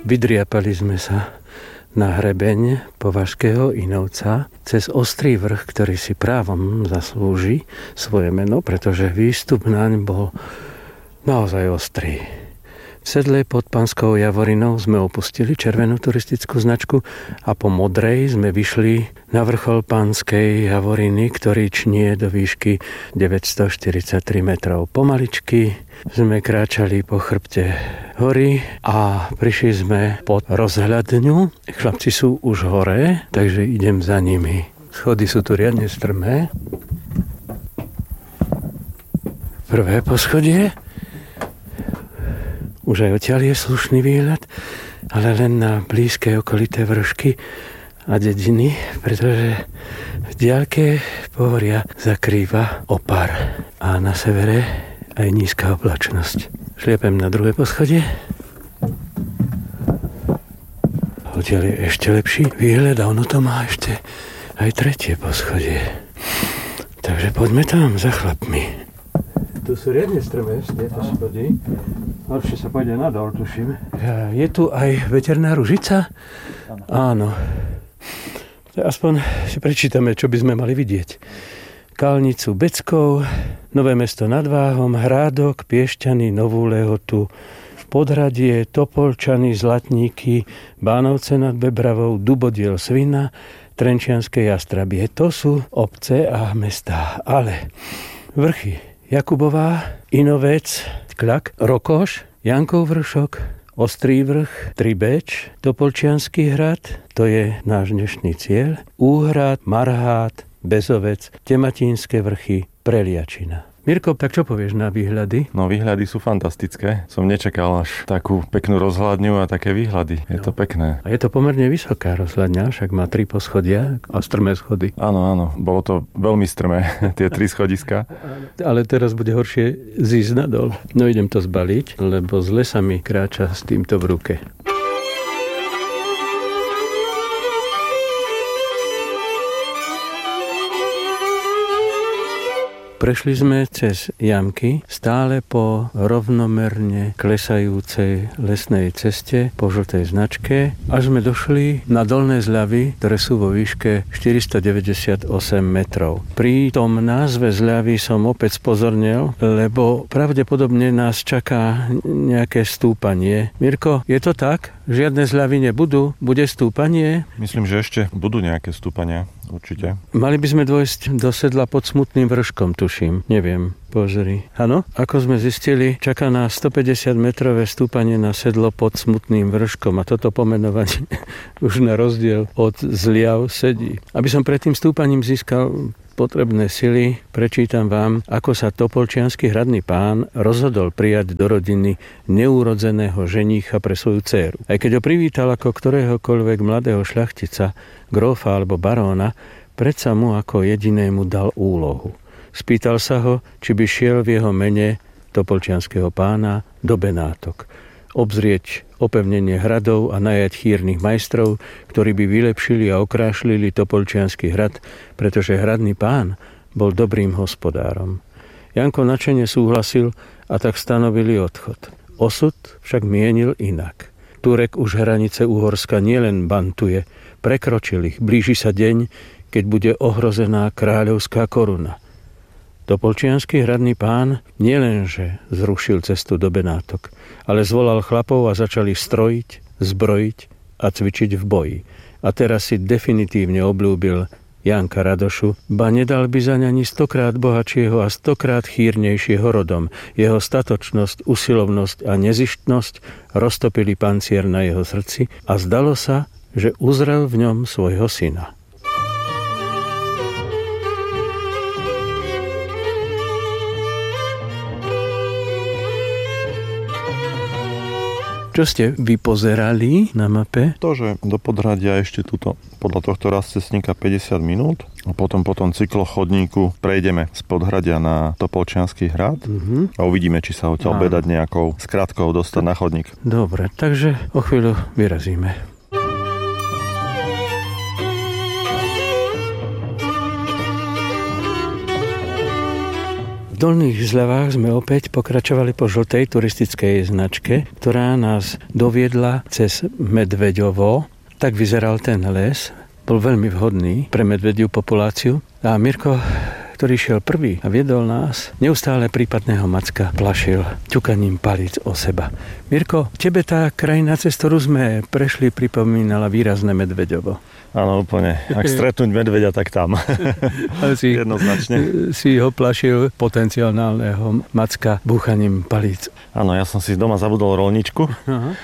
Vydriapali sme sa na hrebeň Považského Inovca cez Ostrý vrch, ktorý si právom zaslúži svoje meno, pretože výstup naň bol naozaj ostrý. V sedle pod Panskou Javorinou sme opustili červenú turistickú značku a po modrej sme vyšli na vrchol Panskej Javoriny, ktorý čnie do výšky 943 metrov. Pomaličky sme kráčali po chrbte hory a prišli sme pod rozhľadňu. Chlapci sú už hore, takže idem za nimi. Schody sú tu riadne strmé. Prvé poschodie. Už aj odtiaľ je slušný výhľad, ale len na blízke okolité vršky a dediny, pretože v diaľke pohoria zakrýva opar a na severe aj nízka oblačnosť. Šliepem na druhé poschodie. Odtiaľ je ešte lepší výhľad a ono to má ešte aj tretie poschodie. Takže poďme tam za chlapmi. Tu sú riadne strmé tieto schody. Horšie sa pôjde nadol, tuším. Je tu aj veterná ružica? Áno. Aspoň si prečítame, čo by sme mali vidieť. Kalnicu Beckov, Nové Mesto nad Váhom, Hrádok, Piešťany, Novú Lehotu, Podhradie, Topolčany, Zlatníky, Bánovce nad Bebravou, Dubodiel, Svina, Trenčianske Jastrabie. To sú obce a mestá. Ale vrchy Jakubová, Inovec, Tlak, Rokoš, Jankov vršok, Ostrý vrch, Tribeč, Topolčiansky hrad, to je náš dnešný cieľ, Úhrad, Marhát, Bezovec, Tematínske vrchy, Preliačina. Mirko, tak čo povieš na výhľady? No výhľady sú fantastické. Som nečakal až takú peknú rozhľadňu a také výhľady. Je to pekné. A je to pomerne vysoká rozhľadňa, však má 3 poschodia a strmé schody. Áno. Bolo to veľmi strmé, tie 3 schodiska. Ale teraz bude horšie zísť nadol. No idem to zbaliť, lebo zle sa mi kráča s týmto v ruke. Prešli sme cez jamky, stále po rovnomerne klesajúcej lesnej ceste, po žltej značke, až sme došli na dolné zľavy, ktoré sú vo výške 498 metrov. Pri tom názve zľavy som opäť spozornil, lebo pravdepodobne nás čaká nejaké stúpanie. Mirko, je to tak? Žiadne zľavy nebudú? Bude stúpanie? Myslím, že ešte budú nejaké stúpania. Určite. Mali by sme dôjsť do sedla pod Smutným vrškom, tuším. Neviem, pozri. Áno, ako sme zistili, čaká nás 150 metrové stúpanie na sedlo pod Smutným vrškom a toto pomenovanie už na rozdiel od zliav sedí. Aby som pred tým stúpaním získal potrebné sily, prečítam vám, ako sa topolčiansky hradný pán rozhodol prijať do rodiny neúrodzeného ženícha pre svoju dcéru. Aj keď ho privítal ako ktoréhokoľvek mladého šľachtica, grófa alebo baróna, predsa mu ako jedinému dal úlohu. Spýtal sa ho, či by šiel v jeho mene topolčianskeho pána do Benátok. Obzrieť opevnenie hradov a najať chýrnych majstrov, ktorí by vylepšili a okrášlili topolčiansky hrad, pretože hradný pán bol dobrým hospodárom. Janko nadšene súhlasil a tak stanovili odchod. Osud však mienil inak. Turek už hranice Uhorska nielen bantuje, prekročil ich, blíži sa deň, keď bude ohrozená kráľovská koruna. Topolčiansky hradný pán nielenže zrušil cestu do Benátok, ale zvolal chlapov a začali strojiť, zbrojiť a cvičiť v boji. A teraz si definitívne obľúbil Janka Radošu, ba nedal by zaň ani 100-krát bohatšieho a 100-krát chýrnejšieho rodom. Jeho statočnosť, usilovnosť a nezištnosť roztopili pancier na jeho srdci a zdalo sa, že uzrel v ňom svojho syna. Čo ste vypozerali na mape? To, že do Podhradia ešte túto, podľa tohto rastcestníka 50 minút a potom po tom cyklochodníku prejdeme z Podhradia na Topolčiansky hrad a uvidíme, či sa odtiaľ bedať nejakou skratkou dostať na chodník. Dobre, takže o chvíľu vyrazíme. V Dolných Zľavách sme opäť pokračovali po žltej turistickej značke, ktorá nás doviedla cez Medveďovo. Tak vyzeral ten les. Bol veľmi vhodný pre medvediu populáciu. A Mirko, ktorý šiel prvý a viedol nás, neustále prípadného macka plašil ťukaním palíc o seba. Mirko, tebe tá krajina, cez ktorú sme prešli, pripomínala výrazné Medveďovo. Áno, úplne. Ak stretnúť medveďa, tak tam. Jednoznačne. Si ho plašil potenciálneho macka búchaním palíc. Áno, ja som si doma zabudol roľničku,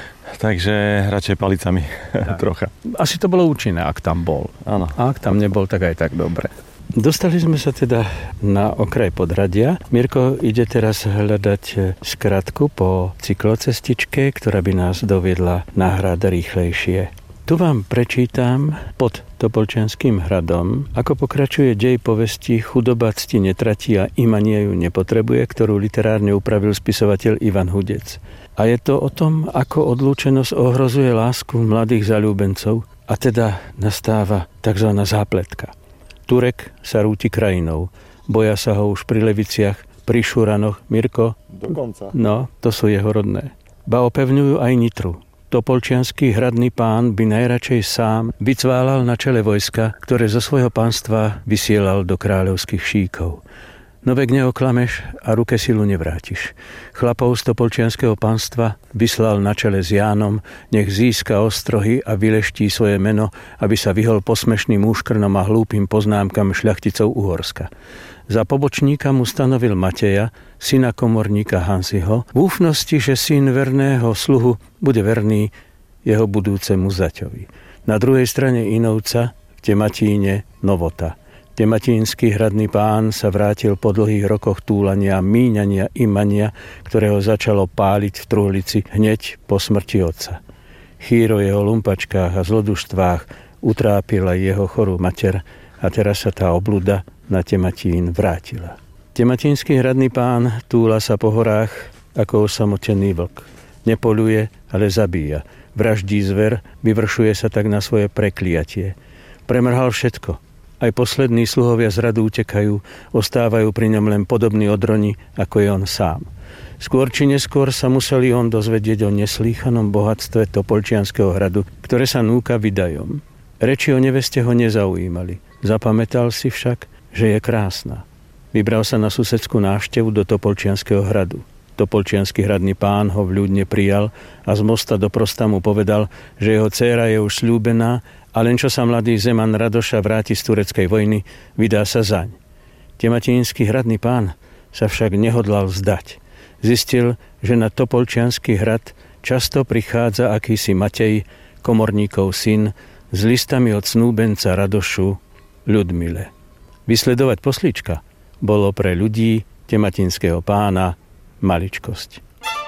takže radšej palicami trocha. Asi to bolo účinné, ak tam bol. Áno. A ak tam nebol, tak aj tak dobre. Dostali sme sa teda na okraj Podhradia. Mirko ide teraz hľadať skratku po cyklocestičke, ktorá by nás doviedla na hrad rýchlejšie. Tu vám prečítam pod Topolčianskym hradom, ako pokračuje dej povesti Chudoba cti netratí a imanie ju nepotrebuje, ktorú literárne upravil spisovateľ Ivan Hudec. A je to o tom, ako odlúčenosť ohrozuje lásku mladých zaľúbencov, a teda nastáva tzv. Zápletka. Turek sa rúti krajinou, boja sa ho už pri Leviciach, pri Šuranoch. Mirko? Dokonca. No, to sú jeho rodné. Ba opevňujú aj Nitru. Topolčiansky hradný pán by najradšej sám vycválal na čele vojska, ktoré zo svojho pánstva vysielal do kráľovských šíkov. No vek neoklameš a ruke silu nevrátiš. Chlapov z Topolčianskeho pánstva vyslal na čele s Jánom, nech získa ostrohy a vyleští svoje meno, aby sa vyhol posmešným úškrnom a hlúpym poznámkam šľachticov Uhorska. Za pobočníka mu stanovil Mateja, syna komorníka Hansiho, v úfnosti, že syn verného sluhu bude verný jeho budúcemu zaťovi. Na druhej strane Inovca, v Tematíne, Novota. Tematínsky hradný pán sa vrátil po dlhých rokoch túlania, míňania, imania, ktorého začalo páliť v truhlici hneď po smrti otca. Chýr o jeho lumpačkách a zlodužstvách utrápila jeho chorú mater a teraz sa tá obluda na Tematín vrátila. Tematínsky hradný pán túla sa po horách ako osamotený vlk. Nepoľuje, ale zabíja. Vraždí zver, vyvršuje sa tak na svoje prekliatie. Premrhal všetko. Aj poslední sluhovia z radu utekajú, ostávajú pri ňom len podobní odroni, ako je on sám. Skôr či neskôr sa museli on dozvedieť o neslýchanom bohatstve Topolčianskeho hradu, ktoré sa núka vydajom. Reči o neveste ho nezaujímali. Zapamätal si však, že je krásna. Vybral sa na susedskú návštevu do Topolčianskeho hradu. Topolčiansky hradný pán ho vľúdne prijal a z mosta do prosta mu povedal, že jeho dcéra je už sľúbená a len čo sa mladý Zeman Radoša vráti z tureckej vojny, vydá sa zaň. Tematínsky hradný pán sa však nehodlal vzdať. Zistil, že na Topolčiansky hrad často prichádza akýsi Matej, komorníkov syn, s listami od snúbenca Radošu Ľudmile. Vysledovať poslíčka bolo pre ľudí Tematínskeho pána maličkosť.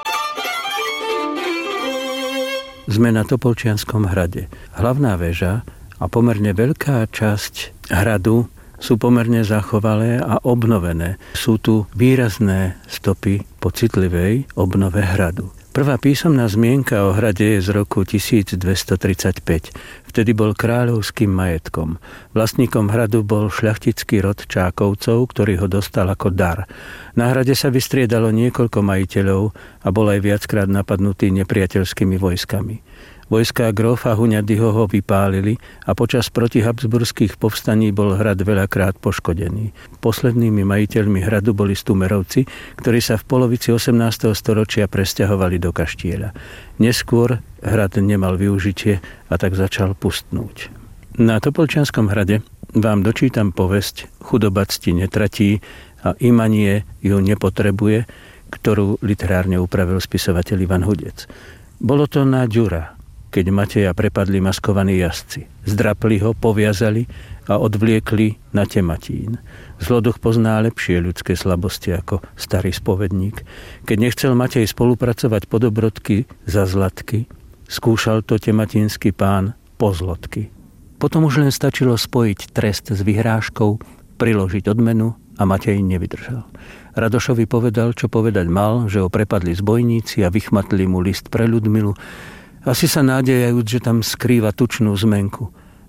Sme na Topolčianskom hrade. Hlavná väža a pomerne veľká časť hradu sú pomerne zachovalé a obnovené. Sú tu výrazné stopy po citlivej obnove hradu. Prvá písomná zmienka o hrade je z roku 1235. Vtedy bol kráľovským majetkom. Vlastníkom hradu bol šľachtický rod Čákovcov, ktorý ho dostal ako dar. Na hrade sa vystriedalo niekoľko majiteľov a bol aj viackrát napadnutý nepriateľskými vojskami. Vojská grófa Huňadyho ho vypálili a počas protihabsburských povstaní bol hrad veľakrát poškodený. Poslednými majiteľmi hradu boli Stumerovci, ktorí sa v polovici 18. storočia presťahovali do Kaštieľa. Neskôr hrad nemal využitie a tak začal pustnúť. Na Topolčianskom hrade vám dočítam povesť Chudoba cti netratí a imanie ju nepotrebuje, ktorú literárne upravil spisovateľ Ivan Hudec. Bolo to na Ďura, keď Mateja prepadli maskovaní jazdci. Zdrapli ho, poviazali a odvliekli na Tematín. Zloduch pozná lepšie ľudské slabosti ako starý spovedník. Keď nechcel Matej spolupracovať po dobrodky za zlatky, skúšal to tematínsky pán po zlotky. Potom už len stačilo spojiť trest s vyhrážkou, priložiť odmenu a Matej nevydržal. Radošovi povedal, čo povedať mal, že ho prepadli zbojníci a vychmatli mu list pre Ľudmilu, asi sa nádejajúc, že tam skrýva tučnú zmenku.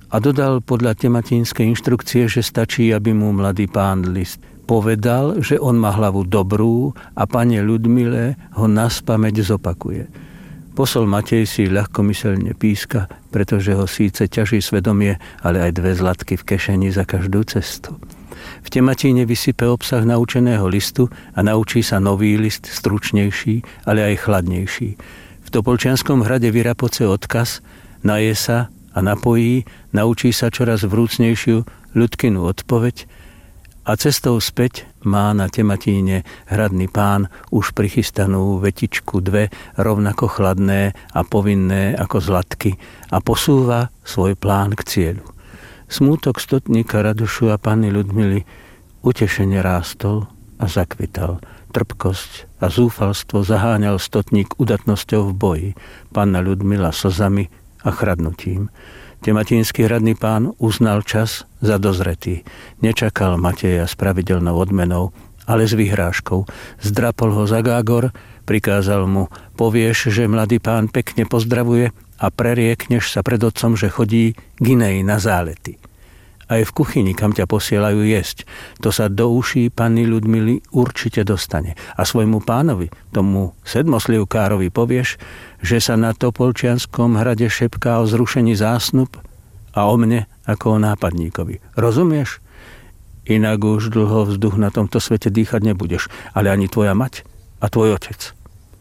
a dodal podľa tematínskej inštrukcie, že stačí, aby mu mladý pán list povedal, že on má hlavu dobrú a pane Ľudmile ho naspamäť zopakuje. Posol Matej si ľahkomyselne píska, pretože ho síce ťaží svedomie, ale aj 2 zlatky v kešeni za každú cestu. V tematíne vysype obsah naučeného listu a naučí sa nový list, stručnejší, ale aj chladnejší. V Topolčianskom hrade vyrapoce odkaz, naje sa a napojí, naučí sa čoraz vrúcnejšiu Ľudkinu odpoveď a cestou späť má na tematíne hradný pán už prichystanú vetičku 2, rovnako chladné a povinné ako zlatky a posúva svoj plán k cieľu. Smútok stotníka Radošu a panny Ľudmily utešene rástol a zakvital. Trpkosť a zúfalstvo zaháňal stotník udatnosťou v boji, panna Ľudmila slzami a chradnutím. Tematínsky hradný pán uznal čas za dozretý. Nečakal Mateja s pravidelnou odmenou, ale s vyhrážkou. Zdrapol ho za gágor, prikázal mu, povieš, že mladý pán pekne pozdravuje a preriekneš sa pred otcom, že chodí k inej na zálety. Aj v kuchyni, kam ťa posielajú jesť, to sa do uší panny Ľudmily určite dostane. A svojmu pánovi, tomu sedmoslivkárovi povieš, že sa na Topolčianskom hrade šepká o zrušení zásnub a o mne ako o nápadníkovi. Rozumieš? Inak už dlho vzduch na tomto svete dýchať nebudeš, ale ani tvoja mať a tvoj otec.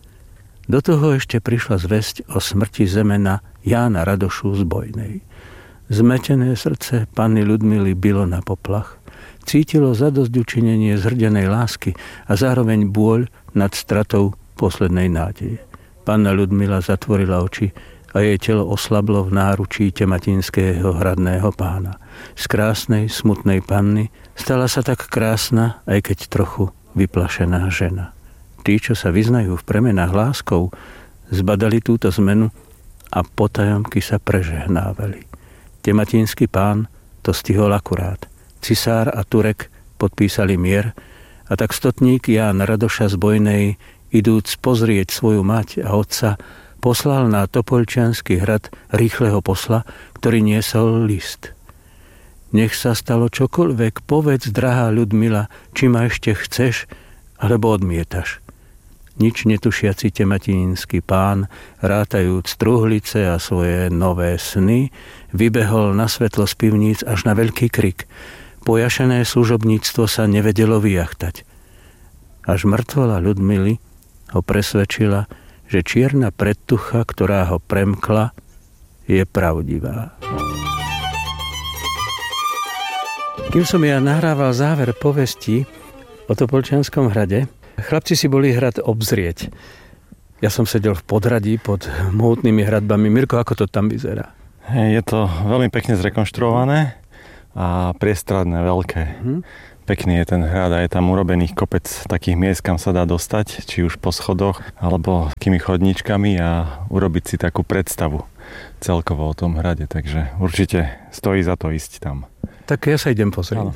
Do toho ešte prišla zvesť o smrti zemena Jána Radošu z Bojnej. Zmetené srdce panny Ľudmily bilo na poplach. Cítilo zadosťučinenie zhrdenej lásky a zároveň bôľ nad stratou poslednej nádeje. Panna Ľudmila zatvorila oči a jej telo oslablo v náručí tematinského hradného pána. Z krásnej, smutnej panny stala sa tak krásna, aj keď trochu vyplašená žena. Tí, čo sa vyznajú v premenách láskou, zbadali túto zmenu a potajomky sa prežehnávali. Tematínsky pán to stihol akurát. Cisár a Turek podpísali mier a tak stotník Ján Radoša z Bojnej, idúc pozrieť svoju mať a otca, poslal na Topolčiansky hrad rýchleho posla, ktorý niesol list. Nech sa stalo čokoľvek, povedz, drahá Ľudmila, či ma ešte chceš, alebo odmietaš. Nič netušiaci tematínsky pán, rátajúc truhlice a svoje nové sny, vybehol na svetlo z pivníc až na veľký krik. Pojašené služobníctvo sa nevedelo vyjachtať. Až mŕtvola Ľudmily ho presvedčila, že čierna predtucha, ktorá ho premkla, je pravdivá. Kým som ja nahrával záver povesti o Topolčianskom hrade, chlapci si boli hrad obzrieť. Ja som sedel v podhradí pod mohutnými hradbami. Mirko, ako to tam vyzerá? Je to veľmi pekne zrekonštruované a priestradné, veľké. Pekný je ten hrad a je tam urobených kopec takých miest, kam sa dá dostať, či už po schodoch, alebo takými chodničkami a urobiť si takú predstavu celkovo o tom hrade. Takže určite stojí za to ísť tam. Tak ja sa idem pozrieť. Áno.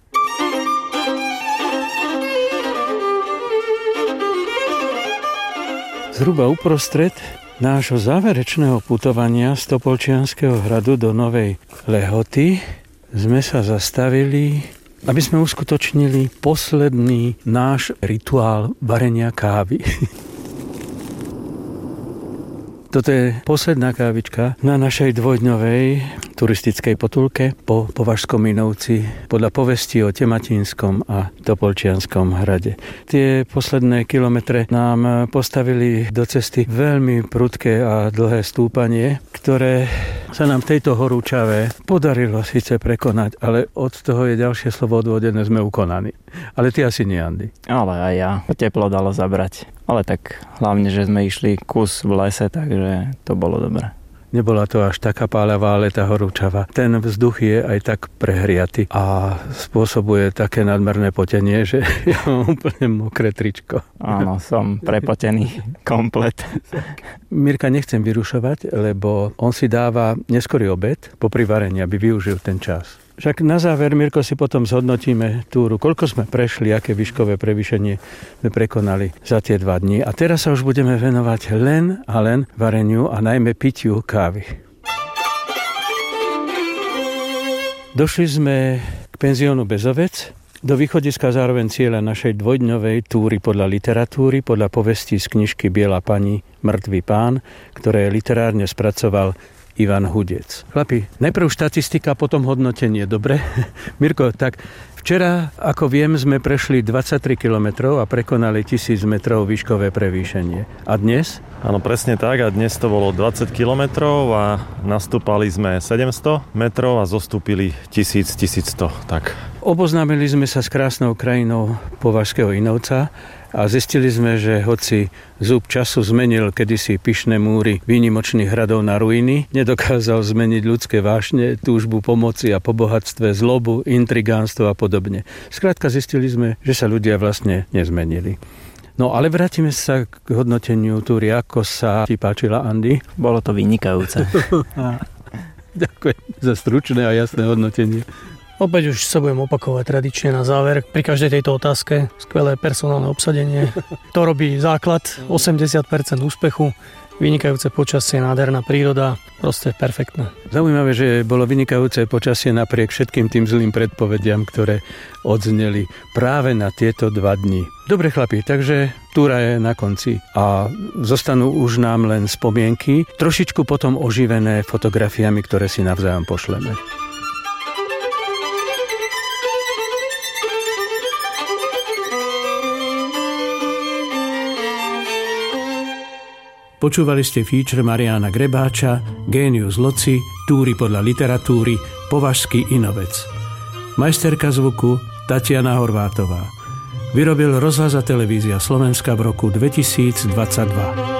Zhruba uprostred nášho záverečného putovania z Topolčianskeho hradu do Novej Lehoty sme sa zastavili, aby sme uskutočnili posledný náš rituál varenia kávy. Toto je posledná kávička na našej dvojdňovej turistickej potulke po Považskom Minovci podľa povesti o Tematínskom a Topolčianskom hrade. Tie posledné kilometre nám postavili do cesty veľmi prudké a dlhé stúpanie, ktoré sa nám tejto horúčave podarilo síce prekonať, ale od toho je ďalšie slovo odvodené, sme ukonaní. Ale ty asi nie, Andy. Ale aj ja. Teplo dalo zabrať. Ale tak hlavne, že sme išli kus v lese, takže to bolo dobré. Nebola to až taká páľavá, ale tá horúčava. Ten vzduch je aj tak prehriaty a spôsobuje také nadmerné potenie, že ja mám úplne mokré tričko. Áno, som prepotený komplet. Mirka nechcem vyrušovať, lebo on si dáva neskorý obed po privarení, aby využil ten čas. Však na záver, Mirko, si potom zhodnotíme túru, koľko sme prešli, aké výškové prevýšenie sme prekonali za tie 2 dni. A teraz sa už budeme venovať len a len vareniu a najmä pitiu kávy. Došli sme k penziónu Bezovec, do východiska zároveň cieľa našej dvojdňovej túry podľa literatúry, podľa povestí z knižky Biela pani, mŕtvý pán, ktoré literárne spracoval Ivan Hudec. Chlapi, najprv štatistika, potom hodnotenie, dobre? Mirko, tak včera, ako viem, sme prešli 23 km a prekonali 1000 metrov výškové prevýšenie. A dnes? Áno, presne tak. A dnes to bolo 20 km a nastúpali sme 700 metrov a zostúpili 1100. Tak. Oboznámili sme sa s krásnou krajinou Považského Inovca a zistili sme, že hoci zub času zmenil kedysi pyšné múry výnimočných hradov na ruiny, nedokázal zmeniť ľudské vášne, túžbu pomoci a po bohatstve, zlobu, intrigánstvo a podobne. Skrátka zistili sme, že sa ľudia vlastne nezmenili. No ale vrátime sa k hodnoteniu túry. Ako sa ti páčila, Andy? Bolo to vynikajúce. Ďakujem za stručné a jasné hodnotenie. Opäť už sa budem opakovať tradične na záver. Pri každej tejto otázke skvelé personálne obsadenie. To robí základ, 80% úspechu, vynikajúce počasie, nádherná príroda, proste perfektné. Zaujímavé, že bolo vynikajúce počasie napriek všetkým tým zlým predpovediam, ktoré odzneli práve na tieto 2 dni. Dobre chlapi, takže túra je na konci a zostanú už nám len spomienky, trošičku potom oživené fotografiami, ktoré si navzájom pošleme. Počúvali ste feature Mariána Grebáča, Génius Loci, túry podľa literatúry, Považský Inovec. Majsterka zvuku Tatiana Horvátová. Vyrobil Rozhlas a televízia Slovenska v roku 2022.